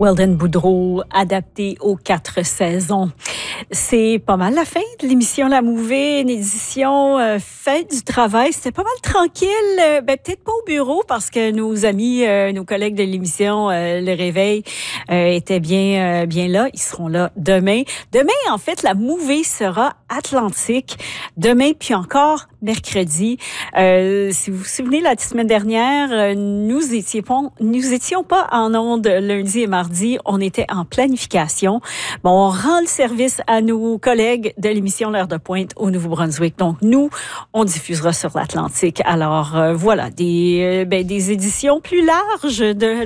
Weldon Boudreau, adapté aux 4 saisons. C'est pas mal la fin de l'émission La Mouvée, une édition fête du travail. C'était pas mal tranquille, peut-être pas au bureau parce que nos amis, nos collègues de l'émission Le Réveil étaient bien là. Ils seront là demain. Demain, en fait, La Mouvée sera Atlantique. Demain, puis encore mercredi. Si vous vous souvenez, la semaine dernière, nous étions pas en ondes lundi et mardi. On était en planification. Bon, on rend le service à nos collègues de l'émission L'Heure de Pointe au Nouveau-Brunswick. Donc, nous, on diffusera sur l'Atlantique. Alors, voilà, des éditions plus larges de